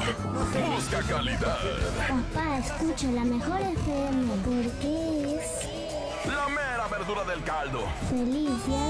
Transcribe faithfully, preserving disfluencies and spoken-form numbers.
Busca calidad. Papá, escucha la mejor F M porque es La mera verdura del caldo. feliz día